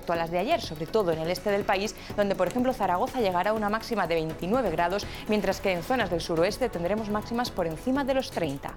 respecto a las de ayer, sobre todo en el este del país, donde por ejemplo Zaragoza llegará a una máxima de 29 grados, mientras que en zonas del suroeste tendremos máximas por encima de los 30.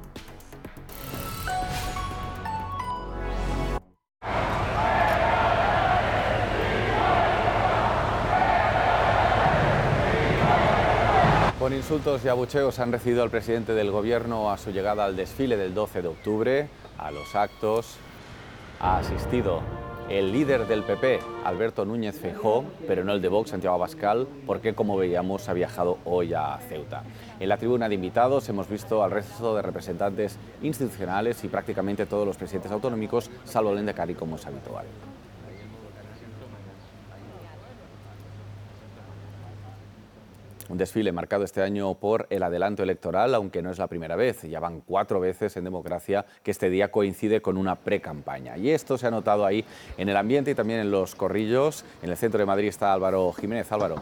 Con insultos y abucheos han recibido al presidente del gobierno a su llegada al desfile del 12 de octubre. A los actos ha asistido el líder del PP, Alberto Núñez Feijóo, pero no el de Vox, Santiago Abascal, porque, como veíamos, ha viajado hoy a Ceuta. En la tribuna de invitados hemos visto al resto de representantes institucionales y prácticamente todos los presidentes autonómicos, salvo el Lehendakari, como es habitual. Un desfile marcado este año por el adelanto electoral, aunque no es la primera vez. Ya van 4 veces en democracia que este día coincide con una pre-campaña. Y esto se ha notado ahí en el ambiente y también en los corrillos. En el centro de Madrid está Álvaro Jiménez. Álvaro.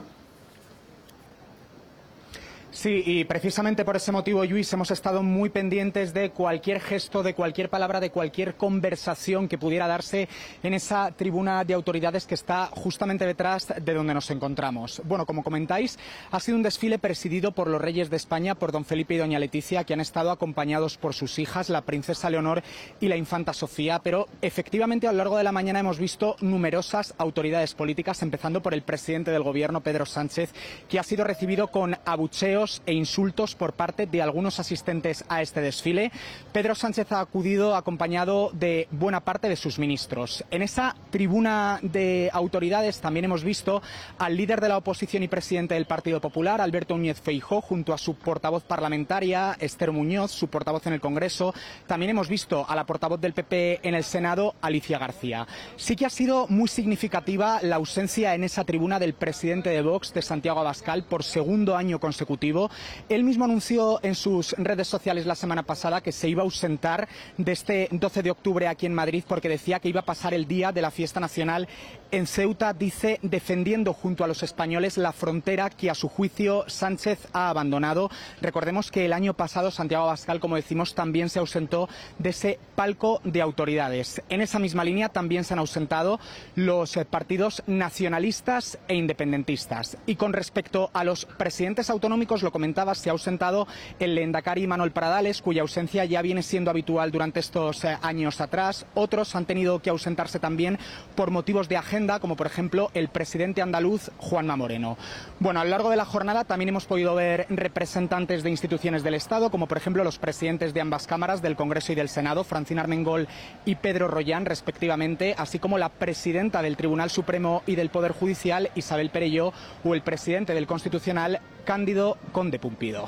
Sí, y precisamente por ese motivo, Lluís, hemos estado muy pendientes de cualquier gesto, de cualquier palabra, de cualquier conversación que pudiera darse en esa tribuna de autoridades que está justamente detrás de donde nos encontramos. Bueno, como comentáis, ha sido un desfile presidido por los reyes de España, por don Felipe y doña Leticia, que han estado acompañados por sus hijas, la princesa Leonor y la infanta Sofía, pero efectivamente a lo largo de la mañana hemos visto numerosas autoridades políticas, empezando por el presidente del gobierno, Pedro Sánchez, que ha sido recibido con abucheos e insultos por parte de algunos asistentes a este desfile. Pedro Sánchez ha acudido acompañado de buena parte de sus ministros. En esa tribuna de autoridades también hemos visto al líder de la oposición y presidente del Partido Popular, Alberto Núñez Feijóo, junto a su portavoz parlamentaria, Esther Muñoz, su portavoz en el Congreso. También hemos visto a la portavoz del PP en el Senado, Alicia García. Sí que ha sido muy significativa la ausencia en esa tribuna del presidente de Vox, de Santiago Abascal, por segundo año consecutivo. Él mismo anunció en sus redes sociales la semana pasada que se iba a ausentar de este 12 de octubre aquí en Madrid porque decía que iba a pasar el día de la fiesta nacional en Ceuta, dice, defendiendo junto a los españoles la frontera que a su juicio Sánchez ha abandonado. Recordemos que el año pasado Santiago Abascal, como decimos, también se ausentó de ese palco de autoridades. En esa misma línea también se han ausentado los partidos nacionalistas e independentistas. Y con respecto a los presidentes autonómicos, lo comentaba, se ha ausentado el Lehendakari Manuel Pradales, cuya ausencia ya viene siendo habitual durante estos años atrás. Otros han tenido que ausentarse también por motivos de agenda, como por ejemplo el presidente andaluz Juanma Moreno. Bueno, a lo largo de la jornada también hemos podido ver representantes de instituciones del Estado, como por ejemplo los presidentes de ambas cámaras, del Congreso y del Senado, Francina Armengol y Pedro Rollán, respectivamente, así como la presidenta del Tribunal Supremo y del Poder Judicial, Isabel Perelló, o el presidente del Constitucional, Cándido Conde Pumpido.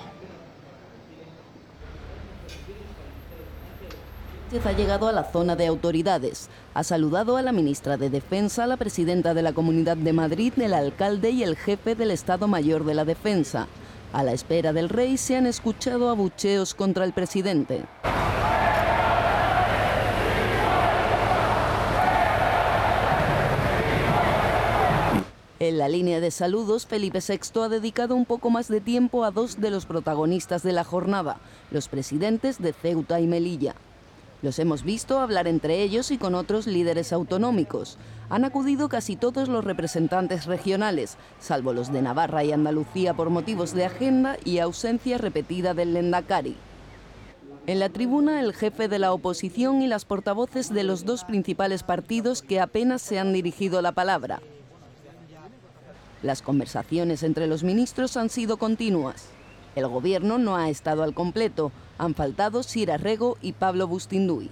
Ha llegado a la zona de autoridades. Ha saludado a la ministra de Defensa, la presidenta de la Comunidad de Madrid, el alcalde y el jefe del Estado Mayor de la Defensa. A la espera del rey se han escuchado abucheos contra el presidente. En la línea de saludos, Felipe VI ha dedicado un poco más de tiempo a 2 de los protagonistas de la jornada, los presidentes de Ceuta y Melilla. Los hemos visto hablar entre ellos y con otros líderes autonómicos. Han acudido casi todos los representantes regionales, salvo los de Navarra y Andalucía por motivos de agenda y ausencia repetida del Lehendakari. En la tribuna, el jefe de la oposición y las portavoces de los 2 principales partidos que apenas se han dirigido la palabra. Las conversaciones entre los ministros han sido continuas. El gobierno no ha estado al completo. Han faltado Sira Rego y Pablo Bustinduy.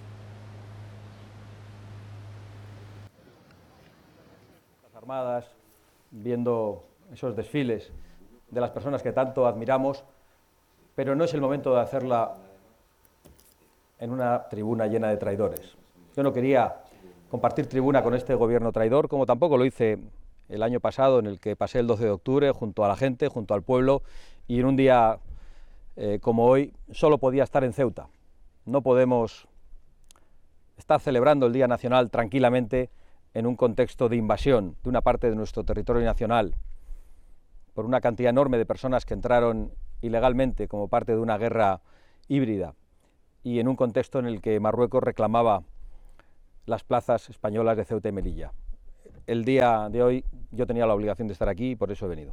Las armadas, viendo esos desfiles de las personas que tanto admiramos, pero no es el momento de hacerla en una tribuna llena de traidores. Yo no quería compartir tribuna con este gobierno traidor, como tampoco lo hice el año pasado, en el que pasé el 12 de octubre junto a la gente, junto al pueblo, y en un día como hoy solo podía estar en Ceuta. No podemos estar celebrando el Día Nacional tranquilamente en un contexto de invasión de una parte de nuestro territorio nacional por una cantidad enorme de personas que entraron ilegalmente como parte de una guerra híbrida y en un contexto en el que Marruecos reclamaba las plazas españolas de Ceuta y Melilla. el día de hoy yo tenía la obligación de estar aquí y por eso he venido.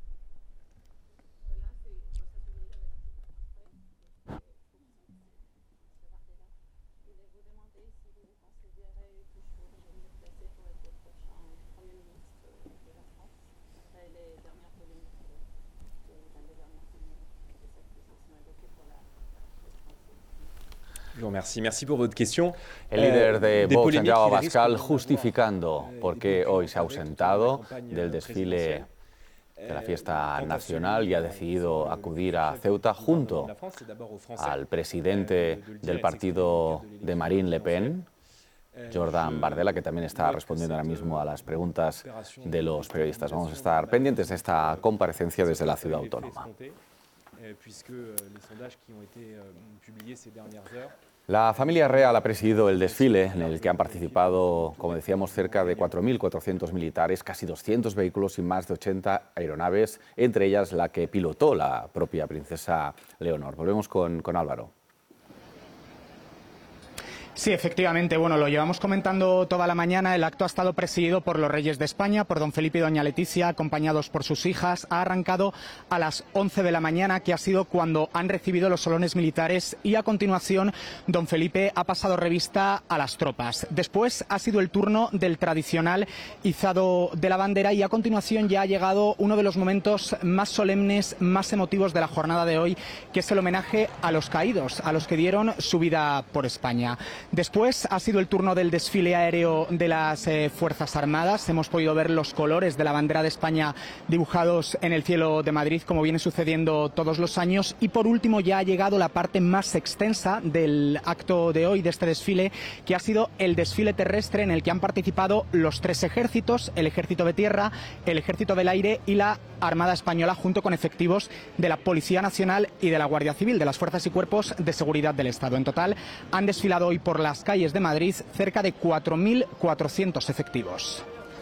Merci por votre question. El líder de Vox, Santiago Abascal, justificando por qué hoy se ha ausentado del desfile de la fiesta nacional y ha decidido acudir a Ceuta junto al presidente del partido de Marine Le Pen, Jordan Bardella, que también está respondiendo ahora mismo a las preguntas de los periodistas. Vamos a estar pendientes de esta comparecencia desde la ciudad autónoma. La familia real ha presidido el desfile en el que han participado, como decíamos, cerca de 4.400 militares, casi 200 vehículos y más de 80 aeronaves, entre ellas la que pilotó la propia princesa Leonor. Volvemos con Álvaro. Sí, efectivamente. Bueno, lo llevamos comentando toda la mañana. El acto ha estado presidido por los reyes de España, por don Felipe y doña Leticia, acompañados por sus hijas. Ha arrancado a las 11 de la mañana, que ha sido cuando han recibido los salones militares, y a continuación don Felipe ha pasado revista a las tropas. Después ha sido el turno del tradicional izado de la bandera y a continuación ya ha llegado uno de los momentos más solemnes, más emotivos de la jornada de hoy, que es el homenaje a los caídos, a los que dieron su vida por España. Después ha sido el turno del desfile aéreo de las Fuerzas Armadas. Hemos podido ver los colores de la bandera de España dibujados en el cielo de Madrid, como viene sucediendo todos los años. Y por último ya ha llegado la parte más extensa del acto de hoy, de este desfile, que ha sido el desfile terrestre, en el que han participado los tres ejércitos: el ejército de tierra, el ejército del aire y la Armada Española, junto con efectivos de la Policía Nacional y de la Guardia Civil, de las fuerzas y cuerpos de seguridad del Estado. En total han desfilado hoy por las calles de Madrid cerca de 4.400 efectivos.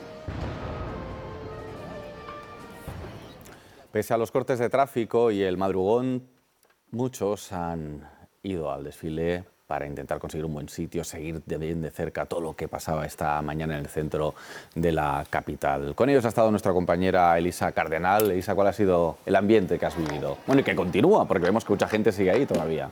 Pese a los cortes de tráfico y el madrugón, muchos han ido al desfile para intentar conseguir un buen sitio, seguir bien de cerca todo lo que pasaba esta mañana en el centro de la capital. Con ellos ha estado nuestra compañera Elisa Cardenal. Elisa, ¿cuál ha sido el ambiente que has vivido? Bueno, y que continúa, porque vemos que mucha gente sigue ahí todavía.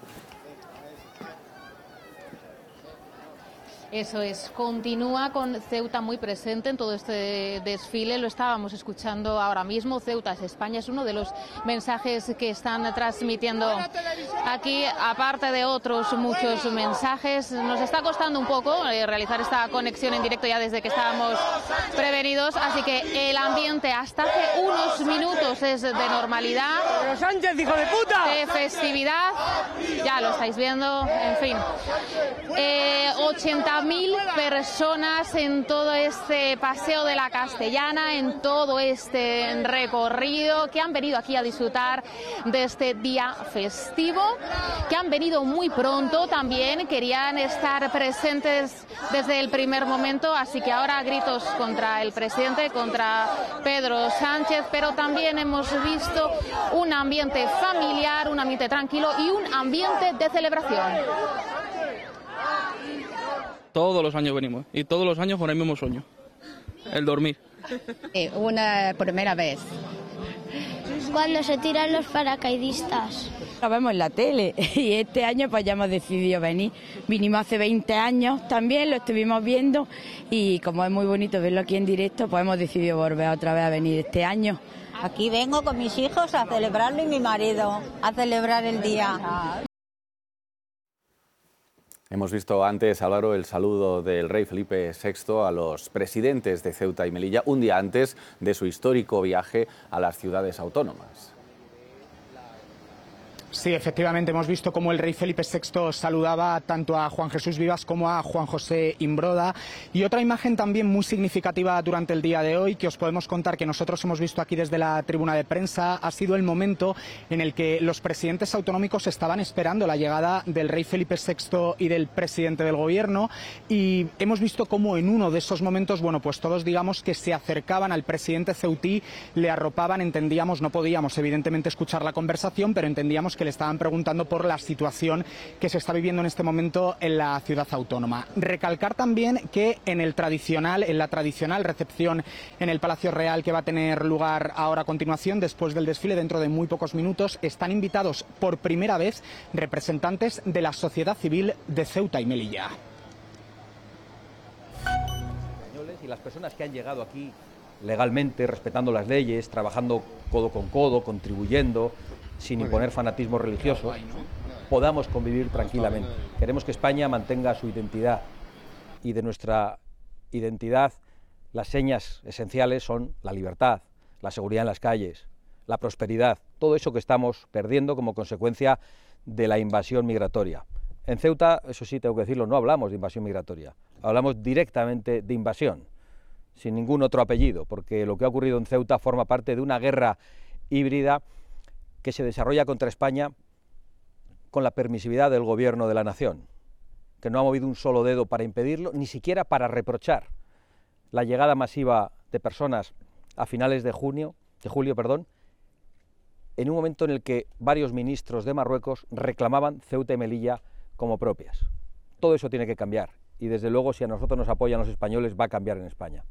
Eso es, continúa con Ceuta muy presente en todo este desfile, lo estábamos escuchando ahora mismo. Ceuta es España, es uno de los mensajes que están transmitiendo aquí, aparte de otros muchos mensajes. Nos está costando un poco realizar esta conexión en directo ya desde que estábamos prevenidos, así que el ambiente hasta hace unos minutos es de normalidad, ¡Pero Sánchez, hijo de puta!, de festividad, ya lo estáis viendo, en fin. 80.000 personas en todo este paseo de la Castellana, en todo este recorrido, que han venido aquí a disfrutar de este día festivo, que han venido muy pronto también, querían estar presentes desde el primer momento, así que ahora gritos contra el presidente, contra Pedro Sánchez, pero también hemos visto un ambiente familiar, un ambiente tranquilo y un ambiente de celebración. Todos los años venimos y todos los años con el mismo sueño, el dormir. Una primera vez. Cuando se tiran los paracaidistas. Lo vemos en la tele y este año pues ya hemos decidido venir. Vinimos hace 20 años también, lo estuvimos viendo y como es muy bonito verlo aquí en directo, pues hemos decidido volver otra vez a venir este año. Aquí vengo con mis hijos a celebrarlo y mi marido, a celebrar el día. Hemos visto antes, Álvaro, el saludo del rey Felipe VI a los presidentes de Ceuta y Melilla un día antes de su histórico viaje a las ciudades autónomas. Sí, efectivamente, hemos visto cómo el rey Felipe VI saludaba tanto a Juan Jesús Vivas como a Juan José Imbroda. Y otra imagen también muy significativa durante el día de hoy, que os podemos contar que nosotros hemos visto aquí desde la tribuna de prensa, ha sido el momento en el que los presidentes autonómicos estaban esperando la llegada del rey Felipe VI y del presidente del gobierno. Y hemos visto cómo en uno de esos momentos, bueno, pues todos digamos que se acercaban al presidente ceutí, le arropaban, entendíamos, no podíamos evidentemente escuchar la conversación, pero entendíamos que que le estaban preguntando por la situación que se está viviendo en este momento en la ciudad autónoma. Recalcar también que en la tradicional recepción en el Palacio Real que va a tener lugar ahora a continuación, después del desfile, dentro de muy pocos minutos, están invitados por primera vez representantes de la sociedad civil de Ceuta y Melilla. Y las personas que han llegado aquí legalmente, respetando las leyes, trabajando codo con codo, contribuyendo, sin imponer fanatismos religiosos, podamos convivir tranquilamente. Queremos que España mantenga su identidad, y de nuestra identidad las señas esenciales son la libertad, la seguridad en las calles, la prosperidad, todo eso que estamos perdiendo como consecuencia de la invasión migratoria. En Ceuta, eso sí tengo que decirlo, no hablamos de invasión migratoria, hablamos directamente de invasión, sin ningún otro apellido, porque lo que ha ocurrido en Ceuta forma parte de una guerra híbrida que se desarrolla contra España con la permisividad del gobierno de la nación, que no ha movido un solo dedo para impedirlo, ni siquiera para reprochar la llegada masiva de personas a finales de julio, en un momento en el que varios ministros de Marruecos reclamaban Ceuta y Melilla como propias. Todo eso tiene que cambiar, y desde luego si a nosotros nos apoyan los españoles va a cambiar en España.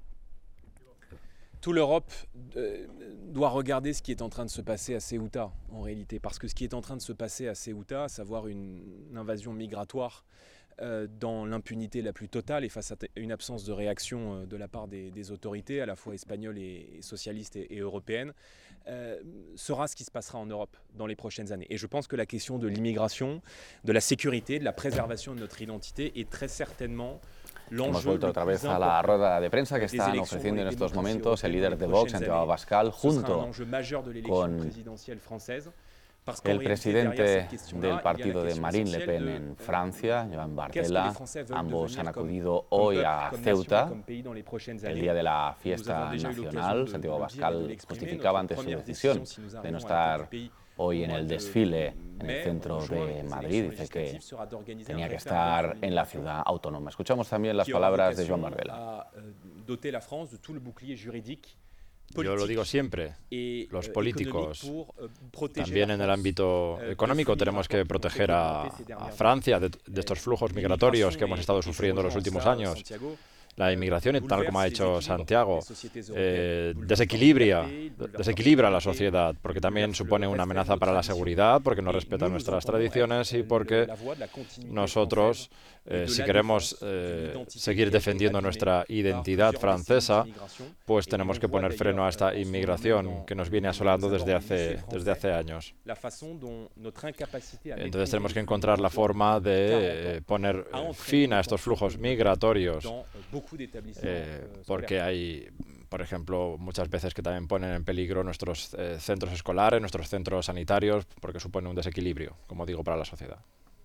Toute l'Europe doit regarder ce qui est en train de se passer à Ceuta, en réalité, parce que ce qui est en train de se passer à Ceuta, à savoir une invasion migratoire dans l'impunité la plus totale et face à une absence de réaction de la part des autorités, à la fois espagnoles et socialistes et européennes, sera ce qui se passera en Europe dans les prochaines années. Et je pense que la question de l'immigration, de la sécurité, de la préservation de notre identité est très certainement Hemos vuelto otra vez a la rueda de prensa que están ofreciendo en estos momentos el líder de Vox, Santiago Abascal, junto con el presidente del partido de Marine Le Pen en Francia, Joan Bardella. Ambos han acudido hoy a Ceuta, el día de la fiesta nacional. Santiago Abascal justificaba ante su decisión de no estar hoy en el desfile en el centro de Madrid. Dice que tenía que estar en la ciudad autónoma. Escuchamos también las palabras de Joan Bardella. Yo lo digo siempre, los políticos, también en el ámbito económico, tenemos que proteger a Francia de estos flujos migratorios que hemos estado sufriendo los últimos años. La inmigración, tal como ha hecho Santiago, desequilibra la sociedad, porque también supone una amenaza para la seguridad, porque no respeta nuestras tradiciones y porque nosotros, si queremos seguir defendiendo nuestra identidad francesa, pues tenemos que poner freno a esta inmigración que nos viene asolando desde hace años. Entonces tenemos que encontrar la forma de poner fin a estos flujos migratorios, porque hay, por ejemplo, muchas veces que también ponen en peligro nuestros centros escolares, nuestros centros sanitarios, porque supone un desequilibrio, como digo, para la sociedad.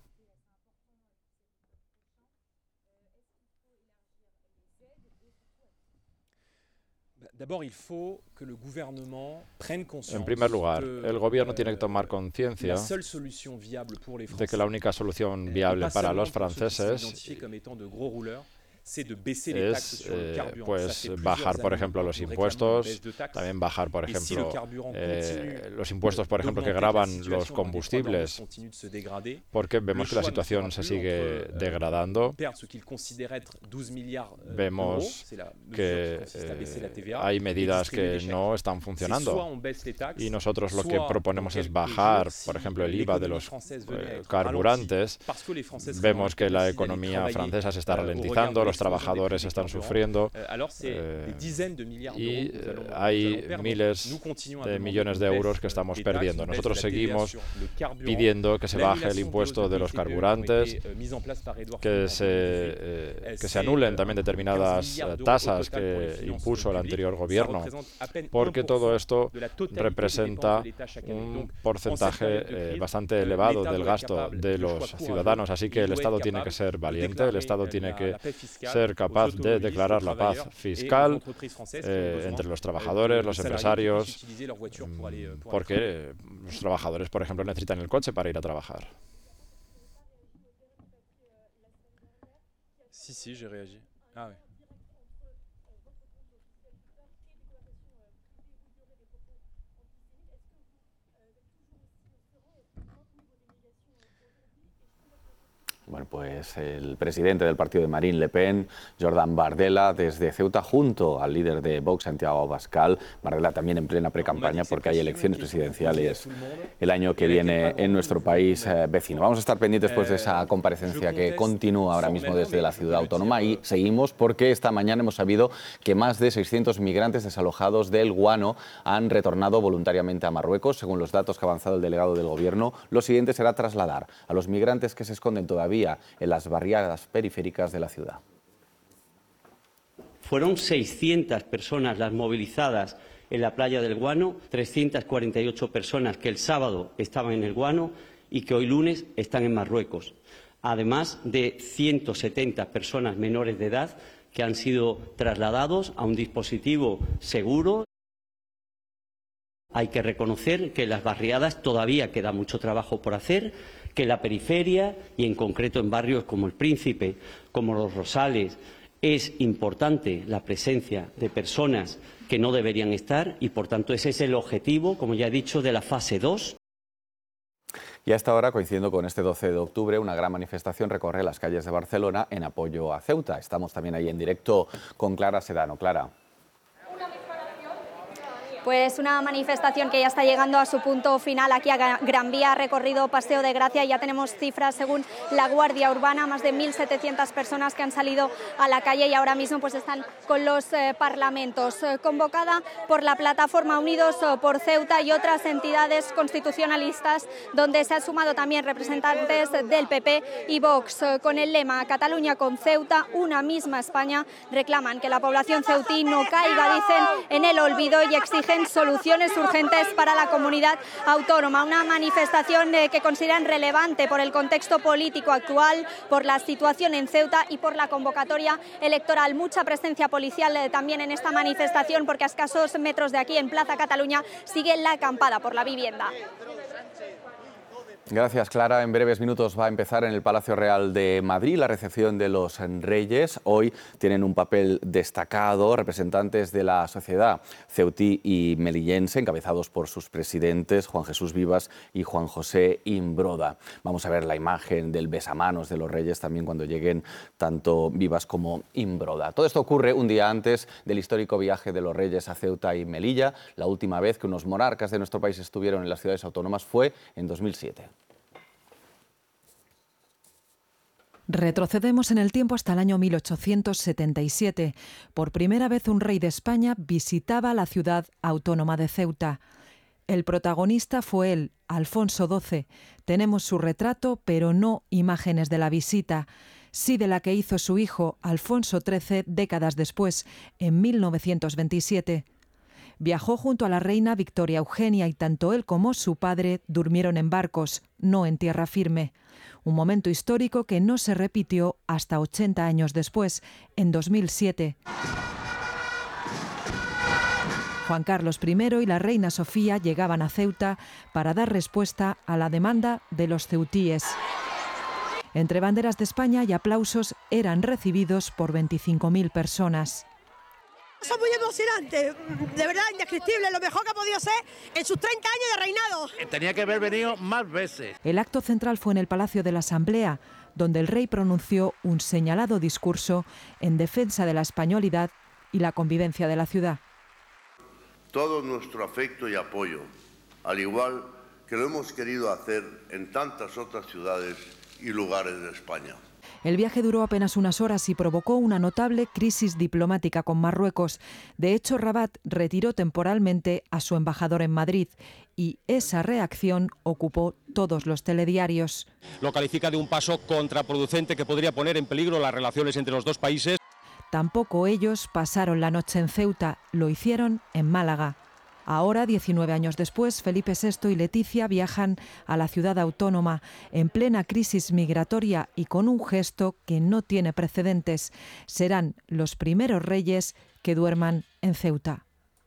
En primer lugar, el gobierno tiene que tomar conciencia de que la única solución viable para los franceses es pues bajar, por ejemplo, los impuestos, también bajar, por ejemplo, los impuestos, por ejemplo, que gravan los combustibles, porque vemos que la situación se sigue degradando. Vemos que hay medidas que no están funcionando y nosotros lo que proponemos es bajar, por ejemplo, el IVA de los carburantes. Vemos que la economía francesa se está ralentizando, los trabajadores están sufriendo y hay miles de millones de euros que estamos perdiendo. Nosotros seguimos pidiendo que se baje el impuesto de los carburantes, que se anulen también determinadas tasas que impuso el anterior gobierno, porque todo esto representa un porcentaje bastante elevado del gasto de los ciudadanos. Así que el Estado tiene que ser valiente, el Estado tiene que ser capaz de declarar la paz fiscal entre los trabajadores, los empresarios, porque los trabajadores, por ejemplo, necesitan el coche para ir a trabajar. Sí, j'ai réagi. Ah ouais. Bueno, pues el presidente del partido de Marine Le Pen, Jordan Bardella, desde Ceuta, junto al líder de Vox, Santiago Abascal. Bardella también en plena precampaña porque hay elecciones presidenciales el año que viene en nuestro país vecino. Vamos a estar pendientes después de esa comparecencia que continúa ahora mismo desde la ciudad autónoma, y seguimos porque esta mañana hemos sabido que más de 600 migrantes desalojados del Guano han retornado voluntariamente a Marruecos. Según los datos que ha avanzado el delegado del Gobierno, lo siguiente será trasladar a los migrantes que se esconden todavía en las barriadas periféricas de la ciudad. Fueron 600 personas las movilizadas en la playa del Guano, 348 personas que el sábado estaban en el Guano y que hoy lunes están en Marruecos, además de 170 personas menores de edad que han sido trasladados a un dispositivo seguro. Hay que reconocer que en las barriadas todavía queda mucho trabajo por hacer, que en la periferia y en concreto en barrios como El Príncipe, como Los Rosales, es importante la presencia de personas que no deberían estar y, por tanto, ese es el objetivo, como ya he dicho, de la fase 2. Y a esta hora, coincidiendo con este 12 de octubre, una gran manifestación recorre las calles de Barcelona en apoyo a Ceuta. Estamos también ahí en directo con Clara Sedano. Clara. Pues una manifestación que ya está llegando a su punto final aquí a Gran Vía, recorrido Paseo de Gracia. Ya tenemos cifras según la Guardia Urbana, más de 1.700 personas que han salido a la calle y ahora mismo pues están con los parlamentos. Convocada por la plataforma Unidos por Ceuta y otras entidades constitucionalistas, donde se han sumado también representantes del PP y Vox. Con el lema Cataluña con Ceuta, una misma España, reclaman que la población ceutí no caiga, dicen, en el olvido y exigen soluciones urgentes para la comunidad autónoma. Una manifestación que consideran relevante por el contexto político actual, por la situación en Ceuta y por la convocatoria electoral. Mucha presencia policial también en esta manifestación, porque a escasos metros de aquí, en Plaza Cataluña, sigue la acampada por la vivienda. Gracias, Clara. En breves minutos va a empezar en el Palacio Real de Madrid la recepción de los Reyes. Hoy tienen un papel destacado representantes de la sociedad ceutí y melillense, encabezados por sus presidentes Juan Jesús Vivas y Juan José Imbroda. Vamos a ver la imagen del besamanos de los Reyes también cuando lleguen tanto Vivas como Imbroda. Todo esto ocurre un día antes del histórico viaje de los Reyes a Ceuta y Melilla. La última vez que unos monarcas de nuestro país estuvieron en las ciudades autónomas fue en 2007. Retrocedemos en el tiempo hasta el año 1877. Por primera vez un rey de España visitaba la ciudad autónoma de Ceuta. El protagonista fue él, Alfonso XII. Tenemos su retrato, pero no imágenes de la visita. Sí de la que hizo su hijo, Alfonso XIII, décadas después, en 1927. Viajó junto a la reina Victoria Eugenia y tanto él como su padre durmieron en barcos, no en tierra firme. Un momento histórico que no se repitió hasta 80 años después, en 2007. Juan Carlos I y la reina Sofía llegaban a Ceuta para dar respuesta a la demanda de los ceutíes. Entre banderas de España y aplausos eran recibidos por 25.000 personas. Eso es muy emocionante, de verdad indescriptible, lo mejor que ha podido ser en sus 30 años de reinado. Tenía que haber venido más veces. El acto central fue en el Palacio de la Asamblea, donde el rey pronunció un señalado discurso en defensa de la españolidad y la convivencia de la ciudad. Todo nuestro afecto y apoyo, al igual que lo hemos querido hacer en tantas otras ciudades y lugares de España. El viaje duró apenas unas horas y provocó una notable crisis diplomática con Marruecos. De hecho, Rabat retiró temporalmente a su embajador en Madrid y esa reacción ocupó todos los telediarios. Lo califica de un paso contraproducente que podría poner en peligro las relaciones entre los dos países. Tampoco ellos pasaron la noche en Ceuta, lo hicieron en Málaga. Ahora, 19 años después, Felipe VI y Leticia viajan a la ciudad autónoma en plena crisis migratoria y con un gesto que no tiene precedentes. Serán los primeros reyes que duerman en Ceuta.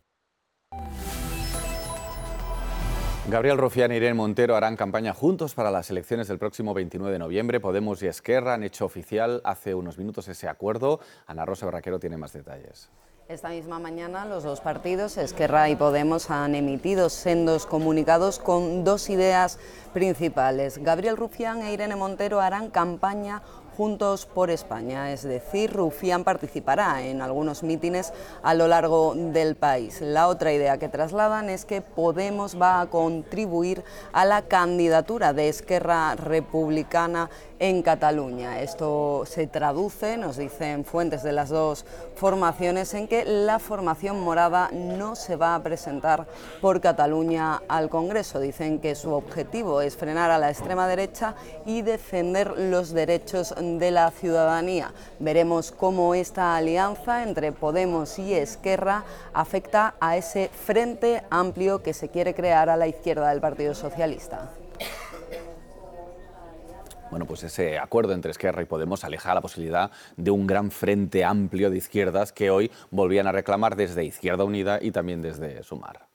Gabriel Rufián y Irene Montero harán campaña juntos para las elecciones del próximo 29 de noviembre. Podemos y Esquerra han hecho oficial hace unos minutos ese acuerdo. Ana Rosa Barraquero tiene más detalles. Esta misma mañana los dos partidos, Esquerra y Podemos, han emitido sendos comunicados con dos ideas principales. Gabriel Rufián e Irene Montero harán campaña Juntos por España, es decir, Rufián participará en algunos mítines a lo largo del país. La otra idea que trasladan es que Podemos va a contribuir a la candidatura de Esquerra Republicana en Cataluña. Esto se traduce, nos dicen fuentes de las dos formaciones, en que la formación morada no se va a presentar por Cataluña al Congreso. Dicen que su objetivo es frenar a la extrema derecha y defender los derechos de la ciudadanía. Veremos cómo esta alianza entre Podemos y Esquerra afecta a ese frente amplio que se quiere crear a la izquierda del Partido Socialista. Bueno, pues ese acuerdo entre Esquerra y Podemos aleja la posibilidad de un gran frente amplio de izquierdas que hoy volvían a reclamar desde Izquierda Unida y también desde Sumar.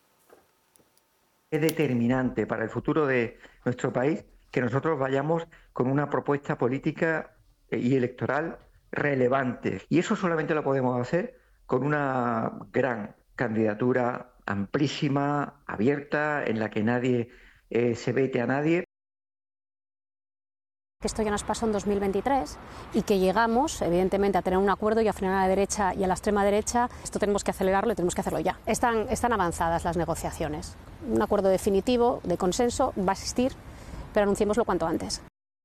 Es determinante para el futuro de nuestro país que nosotros vayamos con una propuesta política y electoral relevante. Y eso solamente lo podemos hacer con una gran candidatura amplísima, abierta, en la que nadie se vete a nadie. Que esto ya nos pasó en 2023 y que llegamos, evidentemente, a tener un acuerdo y a frenar a la derecha y a la extrema derecha. Esto tenemos que acelerarlo y tenemos que hacerlo ya. Están avanzadas las negociaciones. Un acuerdo definitivo, de consenso, va a existir, pero anunciémoslo cuanto antes.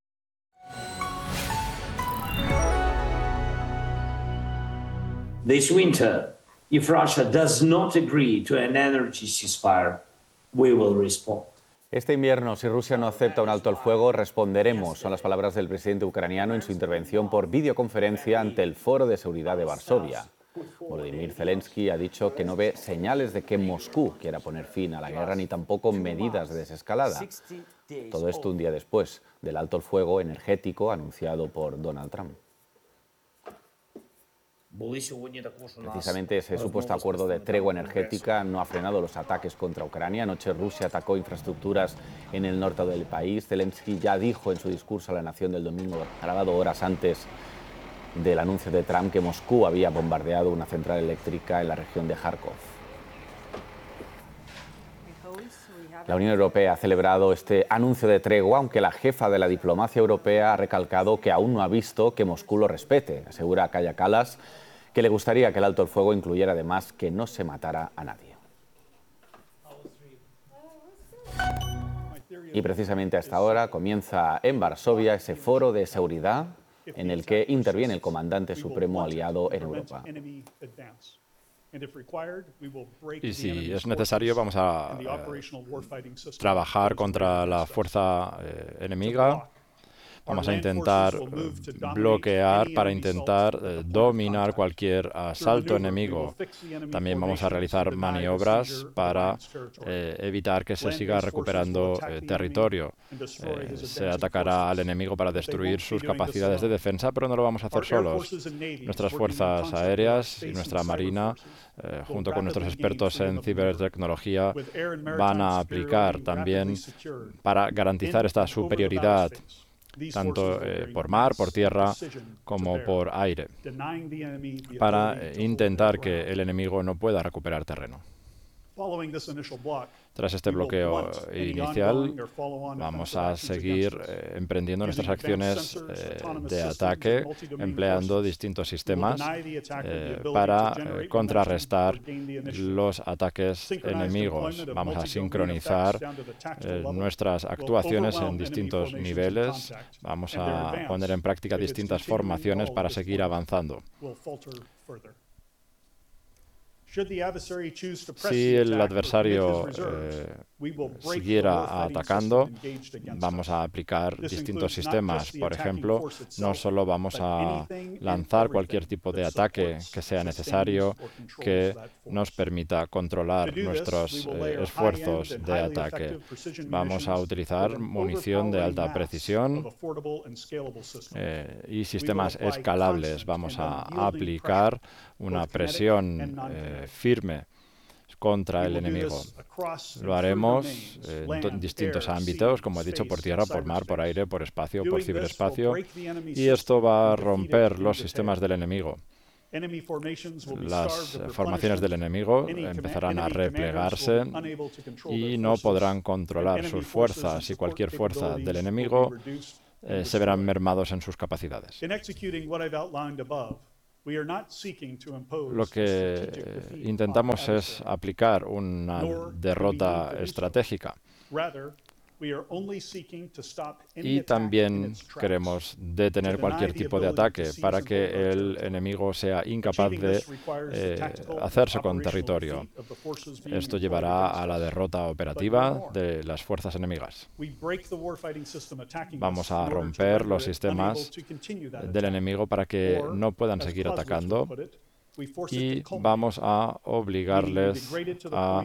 This winter, if Russia does not agree to an energy ceasefire, we will respond. Este invierno, si Rusia no acepta un alto al fuego, responderemos, son las palabras del presidente ucraniano en su intervención por videoconferencia ante el Foro de Seguridad de Varsovia. Volodymyr Zelensky ha dicho que no ve señales de que Moscú quiera poner fin a la guerra ni tampoco medidas de desescalada. Todo esto un día después del alto al fuego energético anunciado por Donald Trump. Precisamente ese supuesto acuerdo de tregua energética no ha frenado los ataques contra Ucrania. Anoche Rusia atacó infraestructuras en el norte del país. Zelensky ya dijo en su discurso a la nación del domingo, grabado horas antes del anuncio de Trump, que Moscú había bombardeado una central eléctrica en la región de Kharkov. La Unión Europea ha celebrado este anuncio de tregua, aunque la jefa de la diplomacia europea ha recalcado que aún no ha visto que Moscú lo respete. Asegura Kaja Kallas que le gustaría que el alto el fuego incluyera además que no se matara a nadie. Y precisamente a esta hora comienza en Varsovia ese foro de seguridad en el que interviene el comandante supremo aliado en Europa. Y si es necesario, vamos a trabajar contra la fuerza enemiga. Vamos a intentar bloquear para intentar dominar cualquier asalto enemigo. También vamos a realizar maniobras para evitar que se siga recuperando territorio. Se atacará al enemigo para destruir sus capacidades de defensa, pero no lo vamos a hacer solos. Nuestras fuerzas aéreas y nuestra marina, junto con nuestros expertos en cibertecnología, van a aplicar también para garantizar esta superioridad, tanto por mar, por tierra, como por aire, para intentar que el enemigo no pueda recuperar terreno. Tras este bloqueo inicial, vamos a seguir emprendiendo nuestras acciones de ataque, empleando distintos sistemas para contrarrestar los ataques enemigos. Vamos a sincronizar nuestras actuaciones en distintos niveles. Vamos a poner en práctica distintas formaciones para seguir avanzando. Si el adversario siguiera atacando, vamos a aplicar distintos sistemas. Por ejemplo, no solo vamos a lanzar cualquier tipo de ataque que sea necesario, que nos permita controlar nuestros esfuerzos de ataque. Vamos a utilizar munición de alta precisión y sistemas escalables. Vamos a aplicar una presión firme contra el enemigo. Lo haremos en distintos ámbitos, como he dicho, por tierra, por mar, por aire, por espacio, por ciberespacio, y esto va a romper los sistemas del enemigo. Las formaciones del enemigo empezarán a replegarse y no podrán controlar sus fuerzas, y cualquier fuerza del enemigo se verán mermados en sus capacidades. Lo que intentamos es aplicar una derrota estratégica. Y también queremos detener cualquier tipo de ataque para que el enemigo sea incapaz de hacerse con territorio. Esto llevará a la derrota operativa de las fuerzas enemigas. Vamos a romper los sistemas del enemigo para que no puedan seguir atacando, y vamos a obligarles a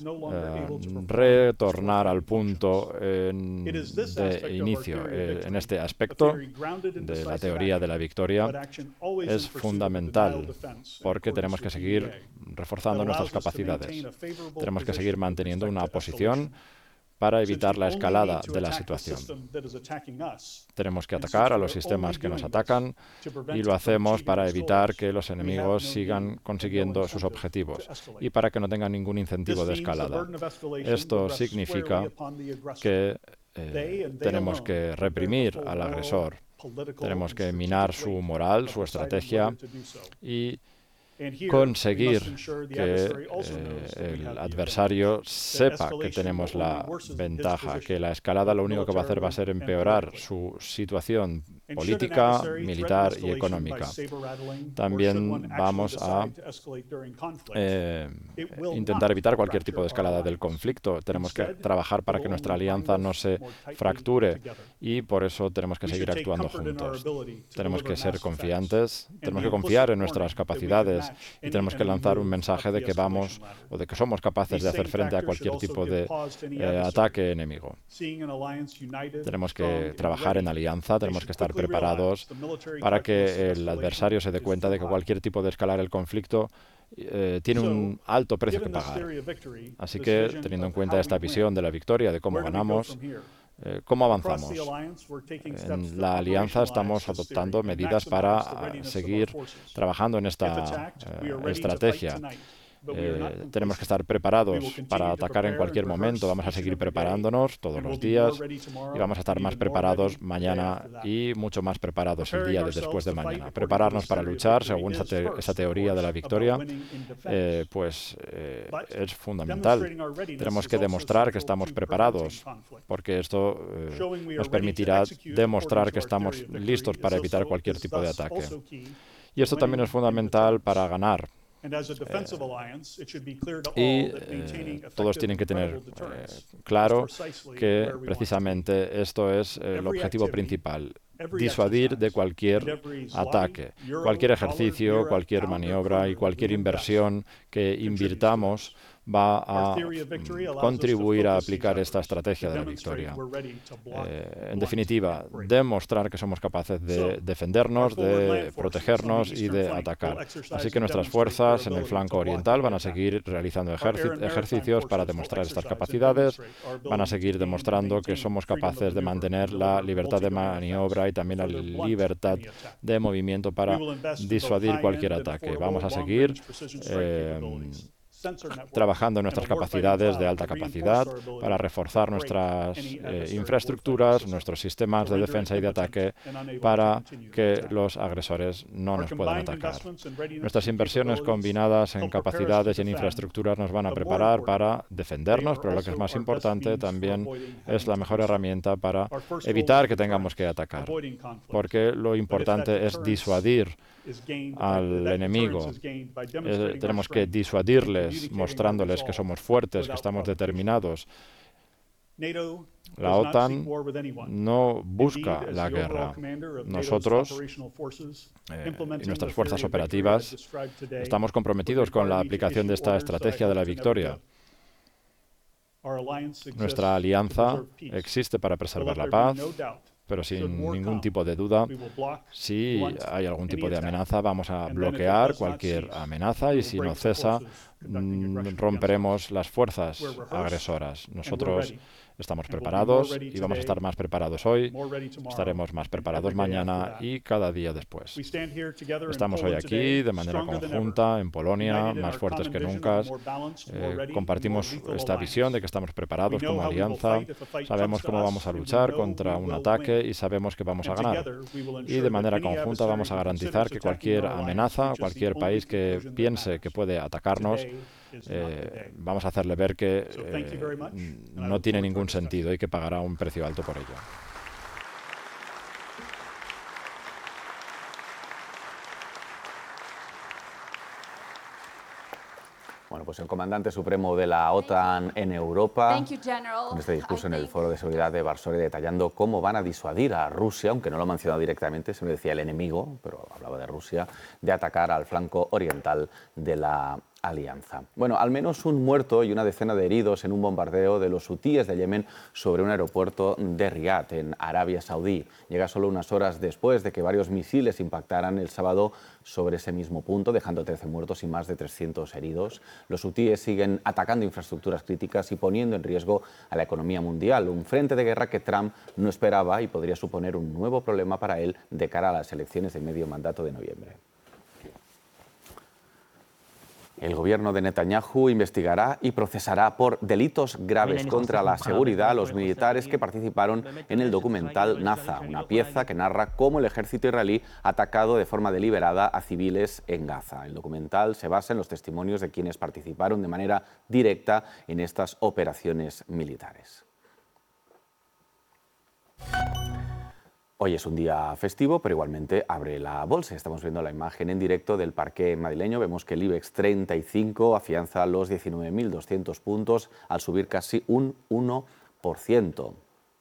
retornar al punto de inicio. En este aspecto de la teoría de la victoria es fundamental, porque tenemos que seguir reforzando nuestras capacidades. Tenemos que seguir manteniendo una posición para evitar la escalada de la situación. Tenemos que atacar a los sistemas que nos atacan, y lo hacemos para evitar que los enemigos sigan consiguiendo sus objetivos y para que no tengan ningún incentivo de escalada. Esto significa que tenemos que reprimir al agresor, tenemos que minar su moral, su estrategia, y conseguir que el adversario sepa que tenemos la ventaja, que la escalada lo único que va a hacer va a ser empeorar su situación política, militar y económica. También vamos a intentar evitar cualquier tipo de escalada del conflicto. Tenemos que trabajar para que nuestra alianza no se fracture, y por eso tenemos que seguir actuando juntos. Tenemos que ser confiantes, tenemos que confiar en nuestras capacidades, y tenemos que lanzar un mensaje de que vamos, o de que somos capaces de hacer frente a cualquier tipo de ataque enemigo. Tenemos que trabajar en alianza, tenemos que estar preparados para que el adversario se dé cuenta de que cualquier tipo de escalar el conflicto tiene un alto precio que pagar. Así que, teniendo en cuenta esta visión de la victoria, de cómo ganamos, ¿cómo avanzamos? En la alianza estamos adoptando medidas para seguir trabajando en esta estrategia. Tenemos que estar preparados para atacar en cualquier momento. Vamos a seguir preparándonos todos los días, y vamos a estar más preparados mañana y mucho más preparados el día de después de mañana. Prepararnos para luchar, según esa teoría de la victoria, es fundamental. Tenemos que demostrar que estamos preparados, porque esto nos permitirá demostrar que estamos listos para evitar cualquier tipo de ataque. Y esto también es fundamental para ganar. Todos tienen que tener claro que precisamente esto es el objetivo principal: disuadir de cualquier ataque. Cualquier ejercicio, cualquier maniobra y cualquier inversión que invirtamos va a contribuir a aplicar esta estrategia de la victoria. En definitiva, demostrar que somos capaces de defendernos, de protegernos y de atacar. Así que nuestras fuerzas en el flanco oriental van a seguir realizando ejercicios para demostrar estas capacidades, van a seguir demostrando que somos capaces de mantener la libertad de maniobra y también la libertad de movimiento para disuadir cualquier ataque. Vamos a seguir trabajando en nuestras capacidades de alta capacidad para reforzar nuestras infraestructuras, nuestros sistemas de defensa y de ataque, para que los agresores no nos puedan atacar. Nuestras inversiones combinadas en capacidades y en infraestructuras nos van a preparar para defendernos, pero lo que es más importante también es la mejor herramienta para evitar que tengamos que atacar, porque lo importante es disuadir al enemigo. Tenemos que disuadirles mostrándoles que somos fuertes, que estamos determinados. La OTAN no busca la guerra. Nosotros y nuestras fuerzas operativas estamos comprometidos con la aplicación de esta estrategia de la victoria. Nuestra alianza existe para preservar la paz, pero sin ningún tipo de duda, si hay algún tipo de amenaza, vamos a bloquear cualquier amenaza, y si no cesa, romperemos las fuerzas agresoras. Nosotros Estamos preparados y vamos a estar más preparados hoy, estaremos más preparados mañana y cada día después. Estamos hoy aquí de manera conjunta en Polonia, más fuertes que nunca. Compartimos esta visión de que estamos preparados como alianza, sabemos cómo vamos a luchar contra un ataque y sabemos que vamos a ganar. Y de manera conjunta vamos a garantizar que cualquier amenaza, cualquier país que piense que puede atacarnos, vamos a hacerle ver que no tiene ningún sentido y que pagará un precio alto por ello. Bueno, pues el comandante supremo de la OTAN en Europa, con este discurso en el Foro de Seguridad de Varsovia, detallando cómo van a disuadir a Rusia, aunque no lo ha mencionado directamente, se me decía el enemigo, pero hablaba de Rusia, de atacar al flanco oriental de la alianza. Bueno, al menos un muerto y una decena de heridos en un bombardeo de los hutíes de Yemen sobre un aeropuerto de Riad, en Arabia Saudí. Llega solo unas horas después de que varios misiles impactaran el sábado sobre ese mismo punto, dejando 13 muertos y más de 300 heridos. Los hutíes siguen atacando infraestructuras críticas y poniendo en riesgo a la economía mundial, un frente de guerra que Trump no esperaba y podría suponer un nuevo problema para él de cara a las elecciones de medio mandato de noviembre. El gobierno de Netanyahu investigará y procesará por delitos graves contra la seguridad a los militares que participaron en el documental Naza, una pieza que narra cómo el ejército israelí ha atacado de forma deliberada a civiles en Gaza. El documental se basa en los testimonios de quienes participaron de manera directa en estas operaciones militares. Hoy es un día festivo, pero igualmente abre la bolsa. Estamos viendo la imagen en directo del parqué madrileño. Vemos que el IBEX 35 afianza los 19.200 puntos al subir casi un 1%.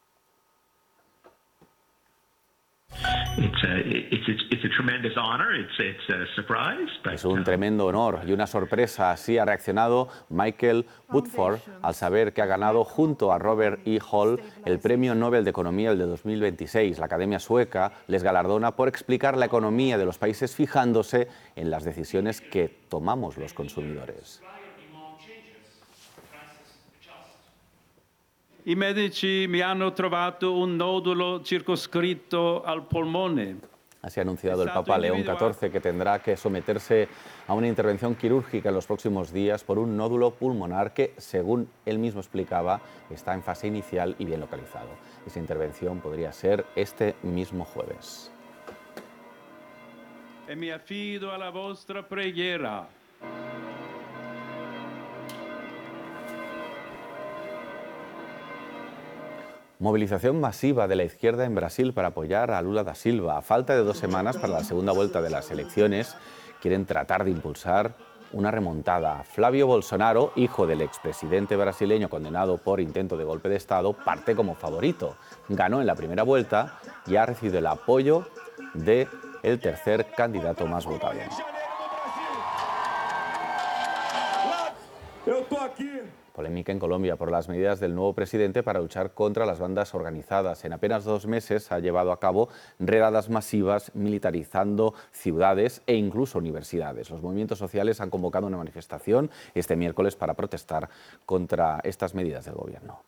Es un tremendo honor y una sorpresa. Así ha reaccionado Michael Woodford al saber que ha ganado junto a Robert E. Hall el Premio Nobel de Economía de 2026. La Academia Sueca les galardona por explicar la economía de los países fijándose en las decisiones que tomamos los consumidores. I medici mi hanno trovato un nodulo circoscritto al polmone. Así ha anunciado el Papa León XIV, que tendrá que someterse a una intervención quirúrgica en los próximos días por un nódulo pulmonar que, según él mismo explicaba, está en fase inicial y bien localizado. Esa intervención podría ser este mismo jueves. E mi affido alla vostra preghiera. Movilización masiva de la izquierda en Brasil para apoyar a Lula da Silva. A falta de 2 semanas para la segunda vuelta de las elecciones, quieren tratar de impulsar una remontada. Flávio Bolsonaro, hijo del expresidente brasileño condenado por intento de golpe de Estado, parte como favorito. Ganó en la primera vuelta y ha recibido el apoyo del tercer candidato más votado. Polémica en Colombia por las medidas del nuevo presidente para luchar contra las bandas organizadas. En apenas 2 meses ha llevado a cabo redadas masivas militarizando ciudades e incluso universidades. Los movimientos sociales han convocado una manifestación este miércoles para protestar contra estas medidas del gobierno.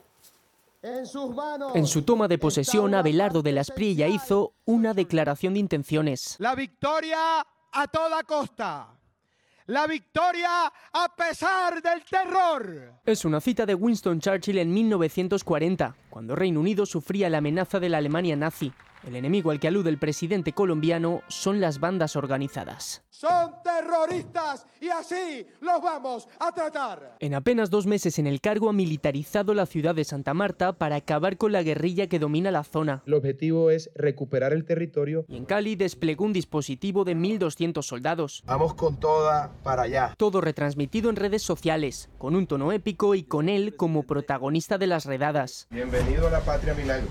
En su toma de posesión, Abelardo de la Espriella hizo una declaración de intenciones. La victoria a toda costa. La victoria a pesar del terror. Es una cita de Winston Churchill en 1940, cuando Reino Unido sufría la amenaza de la Alemania nazi. El enemigo al que alude el presidente colombiano son las bandas organizadas. Son terroristas y así los vamos a tratar. En apenas 2 meses en el cargo ha militarizado la ciudad de Santa Marta para acabar con la guerrilla que domina la zona. El objetivo es recuperar el territorio. Y en Cali desplegó un dispositivo de 1.200 soldados. Vamos con toda para allá. Todo retransmitido en redes sociales, con un tono épico y con él como protagonista de las redadas. Bienvenido a la patria milagro.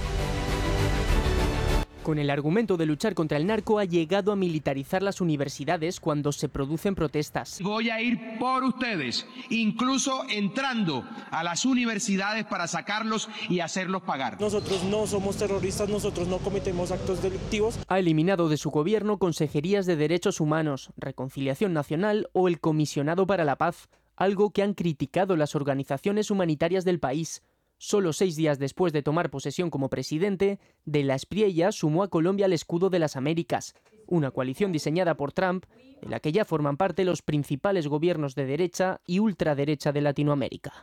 Con el argumento de luchar contra el narco ha llegado a militarizar las universidades cuando se producen protestas. Voy a ir por ustedes, incluso entrando a las universidades para sacarlos y hacerlos pagar. Nosotros no somos terroristas, nosotros no cometemos actos delictivos. Ha eliminado de su gobierno consejerías de derechos humanos, reconciliación nacional o el comisionado para la paz, algo que han criticado las organizaciones humanitarias del país. Solo 6 días después de tomar posesión como presidente, De la Espriella sumó a Colombia al Escudo de las Américas, una coalición diseñada por Trump, en la que ya forman parte los principales gobiernos de derecha y ultraderecha de Latinoamérica.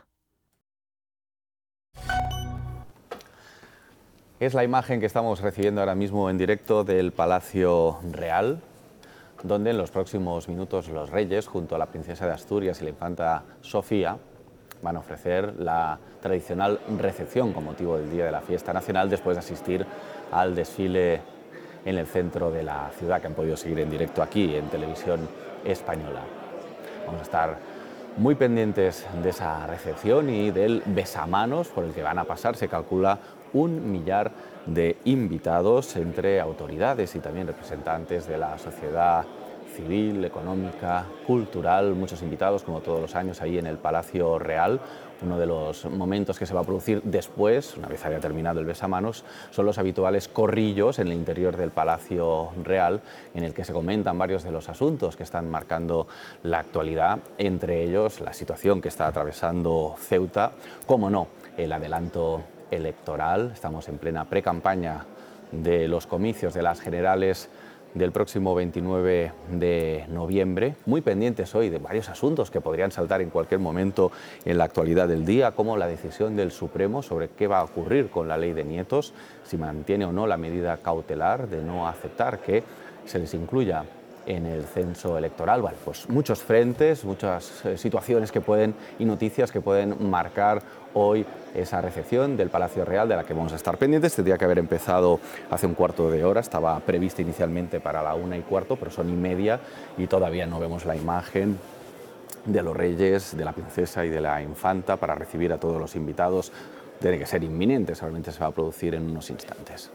Es la imagen que estamos recibiendo ahora mismo en directo del Palacio Real, donde en los próximos minutos los reyes, junto a la princesa de Asturias y la infanta Sofía, van a ofrecer la tradicional recepción con motivo del Día de la Fiesta Nacional, después de asistir al desfile en el centro de la ciudad, que han podido seguir en directo aquí en Televisión Española. Vamos a estar muy pendientes de esa recepción y del besamanos por el que van a pasar. Se calcula 1 millar de invitados entre autoridades y también representantes de la sociedad civil, económica, cultural, muchos invitados como todos los años ahí en el Palacio Real. Uno de los momentos que se va a producir después, una vez haya terminado el besamanos, son los habituales corrillos en el interior del Palacio Real, en el que se comentan varios de los asuntos que están marcando la actualidad, entre ellos la situación que está atravesando Ceuta, cómo no, el adelanto electoral. Estamos en plena precampaña de los comicios de las generales del próximo 29 de noviembre, muy pendientes hoy de varios asuntos que podrían saltar en cualquier momento en la actualidad del día, como la decisión del Supremo sobre qué va a ocurrir con la ley de nietos, si mantiene o no la medida cautelar de no aceptar que se les incluya en el censo electoral. Bueno, pues muchos frentes, muchas situaciones que pueden y noticias que pueden marcar hoy esa recepción del Palacio Real, de la que vamos a estar pendientes. Tendría que haber empezado hace un cuarto de hora, estaba prevista inicialmente para la 1:15, pero son 1:30 y todavía no vemos la imagen de los reyes, de la princesa y de la infanta para recibir a todos los invitados. Tiene que ser inminente, seguramente se va a producir en unos instantes.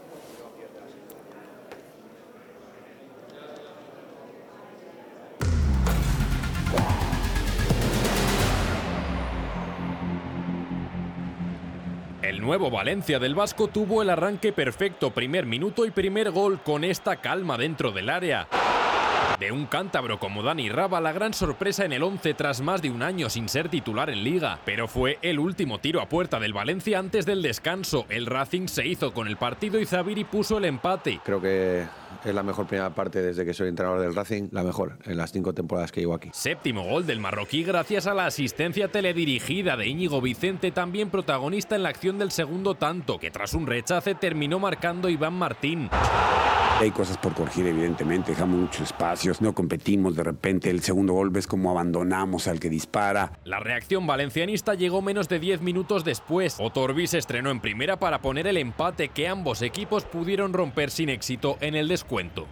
El nuevo Valencia del Vasco tuvo el arranque perfecto, primer minuto y primer gol, con esta calma dentro del área. De un cántabro como Dani Raba, la gran sorpresa en el 11 tras más de un año sin ser titular en Liga. Pero fue el último tiro a puerta del Valencia antes del descanso. El Racing se hizo con el partido y Zabiri puso el empate. Creo que es la mejor primera parte desde que soy entrenador del Racing, la mejor en las 5 temporadas que llevo aquí. Séptimo gol del marroquí gracias a la asistencia teledirigida de Íñigo Vicente, también protagonista en la acción del segundo tanto, que tras un rechace terminó marcando Iván Martín. Hay cosas por corregir, evidentemente, dejamos muchos espacios, no competimos, de repente el segundo gol ves como abandonamos al que dispara. La reacción valencianista llegó menos de 10 minutos después. Otorbi se estrenó en primera para poner el empate que ambos equipos pudieron romper sin éxito en el descuento.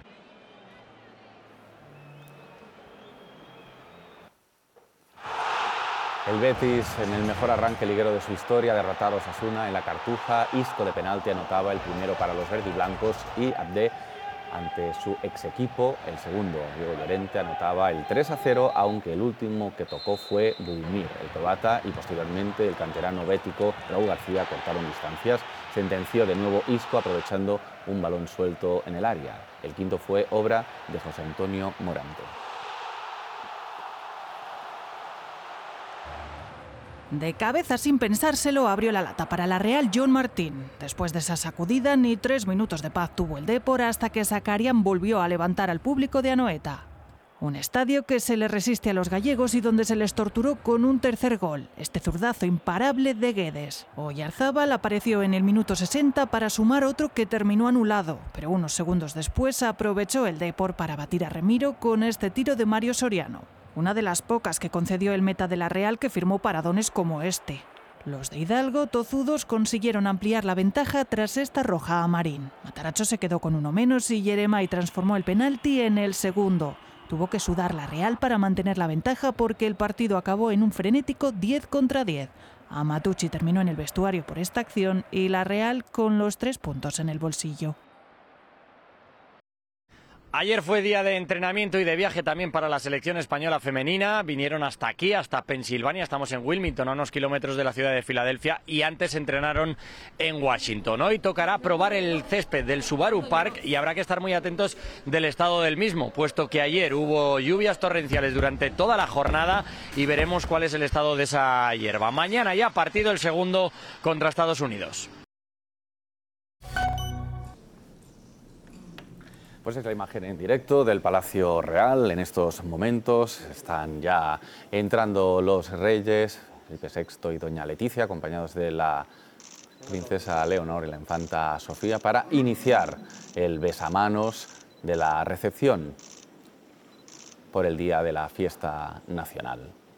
El Betis, en el mejor arranque liguero de su historia, derrotado a Osasuna en la Cartuja. Isco de penalti anotaba el primero para los verdiblancos y Abde, ante su ex equipo, el segundo. Diego Llorente anotaba el 3-0, aunque el último que tocó fue Budimir. El croata y posteriormente el canterano bético Raúl García cortaron distancias. Sentenció de nuevo Isco aprovechando un balón suelto en el área. El quinto fue obra de José Antonio Morante. De cabeza sin pensárselo abrió la lata para la Real John Martín. Después de esa sacudida ni 3 minutos de paz tuvo el Depor hasta que Zakarian volvió a levantar al público de Anoeta. Un estadio que se le resiste a los gallegos y donde se les torturó con un tercer gol, este zurdazo imparable de Guedes. Oyarzábal apareció en el minuto 60 para sumar otro que terminó anulado, pero unos segundos después aprovechó el Depor para batir a Remiro con este tiro de Mario Soriano. Una de las pocas que concedió el meta de la Real, que firmó paradones como este. Los de Hidalgo, tozudos, consiguieron ampliar la ventaja tras esta roja a Marín. Matarazzo se quedó con uno menos y Yeremay transformó el penalti en el segundo. Tuvo que sudar la Real para mantener la ventaja porque el partido acabó en un frenético 10-10. Amatucci terminó en el vestuario por esta acción y la Real con los 3 puntos en el bolsillo. Ayer fue día de entrenamiento y de viaje también para la selección española femenina. Vinieron hasta aquí, hasta Pensilvania. Estamos en Wilmington, a unos kilómetros de la ciudad de Filadelfia, y antes entrenaron en Washington. Hoy tocará probar el césped del Subaru Park y habrá que estar muy atentos del estado del mismo, puesto que ayer hubo lluvias torrenciales durante toda la jornada y veremos cuál es el estado de esa hierba. Mañana ya partido el segundo contra Estados Unidos. Pues es la imagen en directo del Palacio Real. En estos momentos están ya entrando los reyes, Felipe VI y doña Leticia, acompañados de la princesa Leonor y la infanta Sofía, para iniciar el besamanos de la recepción por el día de la fiesta nacional.